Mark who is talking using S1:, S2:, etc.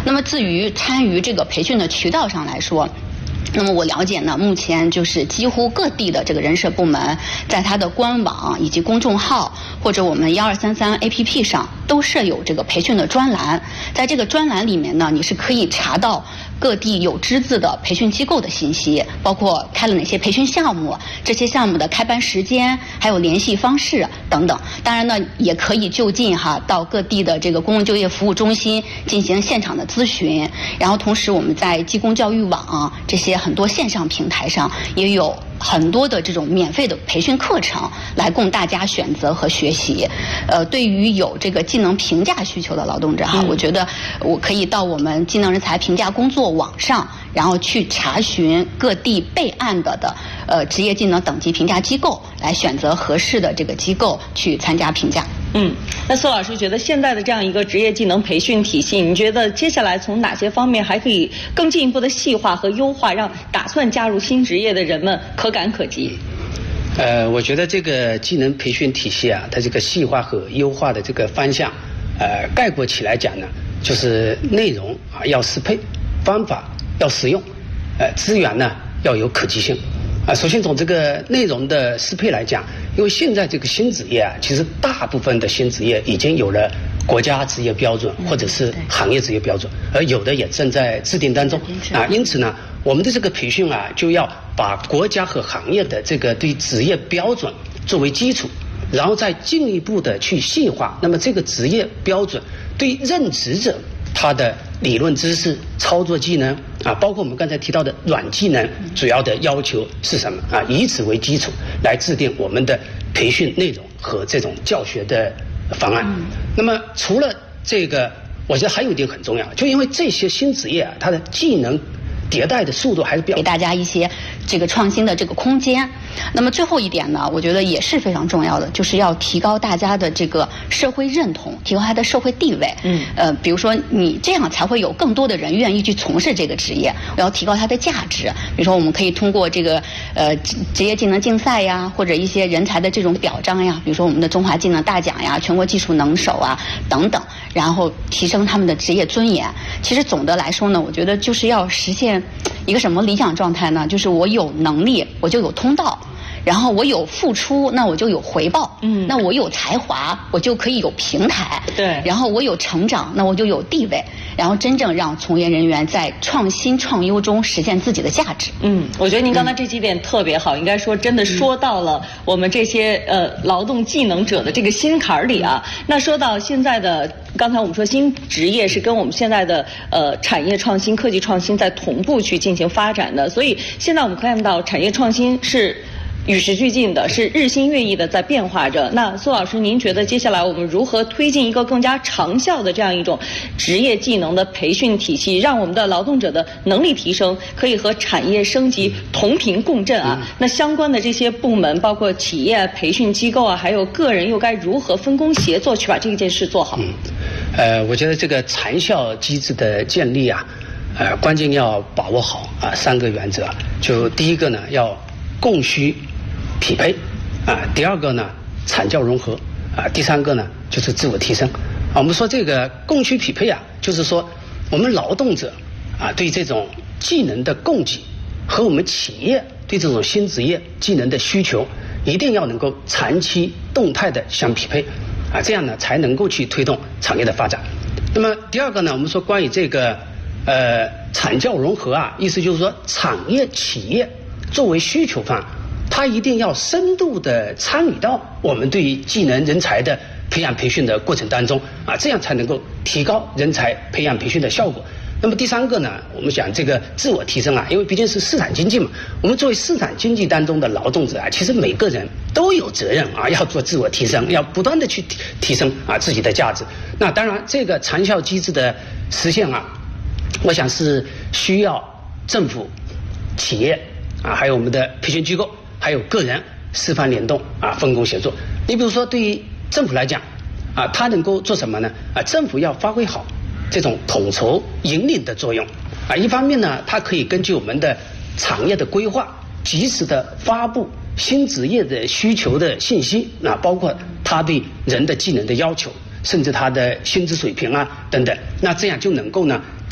S1: 那么至于参与这个培训的渠道上来说，那么我了解呢，目前就是几乎各地的这个人社部门，在它的官网以及公众号或者我们1233 APP 上都设有这个培训的专栏。在这个专栏里面呢，你是可以查到各地有资质的培训机构的信息，包括开了哪些培训项目，这些项目的开班时间，还有联系方式等等。当然呢，也可以就近到各地的这个公共就业服务中心进行现场的咨询。然后同时我们在技工教育网这些很多线上平台上也有很多的这种免费的培训课程来供大家选择和学习。对于有这个技能评价需求的劳动者我觉得我可以到我们技能人才评价工作网上，然后去查询各地备案的职业技能等级评价机构，来选择合适的这个机构去参加评价。
S2: 那苏老师觉得现在的这样一个职业技能培训体系，你觉得接下来从哪些方面还可以更进一步的细化和优化，让打算加入新职业的人们可感可及？
S3: 我觉得这个技能培训体系它这个细化和优化的这个方向，概括起来讲呢，就是内容要适配，方法要实用，资源呢要有可及性。首先从这个内容的适配来讲，因为现在这个新职业其实大部分的新职业已经有了国家职业标准或者是行业职业标准，而有的也正在制定当中因此呢，我们的这个培训就要把国家和行业的这个对职业标准作为基础，然后再进一步的去细化。那么这个职业标准对任职者他的理论知识、操作技能包括我们刚才提到的软技能，主要的要求是什么以此为基础来制定我们的培训内容和这种教学的方案。那么除了这个，我觉得还有一点很重要，就因为这些新职业它的技能迭代的速度还是比较，
S1: 给大家一些这个创新的这个空间。那么最后一点呢，我觉得也是非常重要的，就是要提高大家的这个社会认同，提高他的社会地位。比如说你这样才会有更多的人愿意去从事这个职业。我要提高它的价值，比如说我们可以通过这个职业技能竞赛呀，或者一些人才的这种表彰呀，比如说我们的中华技能大奖呀、全国技术能手等等，然后提升他们的职业尊严。其实总的来说呢，我觉得就是要实现一个什么理想状态呢？就是我有能力，我就有通道。然后我有付出，那我就有回报。那我有才华，我就可以有平台。
S2: 对。
S1: 然后我有成长，那我就有地位。然后真正让从业人员在创新创优中实现自己的价值。
S2: 我觉得您刚才这几点特别好，应该说真的说到了我们这些劳动技能者的这个心坎里那说到现在的，刚才我们说新职业是跟我们现在的产业创新、科技创新在同步去进行发展的，所以现在我们看到产业创新是与时俱进的，是日新月异的在变化着。那苏老师，您觉得接下来我们如何推进一个更加长效的这样一种职业技能的培训体系，让我们的劳动者的能力提升可以和产业升级同频共振那相关的这些部门，包括企业、培训机构还有个人，又该如何分工协作去把这件事做好？
S3: 我觉得这个长效机制的建立关键要把握好3个原则。就第一个呢，要供需匹配第二个呢，产教融合第三个呢，就是自我提升我们说这个供需匹配就是说我们劳动者对这种技能的供给和我们企业对这种新职业技能的需求一定要能够长期动态的相匹配这样呢才能够去推动产业的发展。那么第二个呢，我们说关于这个产教融合意思就是说产业企业作为需求方，它一定要深度的参与到我们对于技能人才的培养培训的过程当中这样才能够提高人才培养培训的效果。那么第三个呢，我们讲这个自我提升因为毕竟是市场经济嘛，我们作为市场经济当中的劳动者其实每个人都有责任要做自我提升，要不断的去提升自己的价值。那当然这个长效机制的实现我想是需要政府、企业还有我们的培训机构，还有个人四方联动分工协作。你比如说对于政府来讲它能够做什么呢政府要发挥好这种统筹引领的作用一方面呢，它可以根据我们的产业的规划及时的发布新职业的需求的信息包括它对人的技能的要求，甚至它的薪资水平等等，那这样就能够呢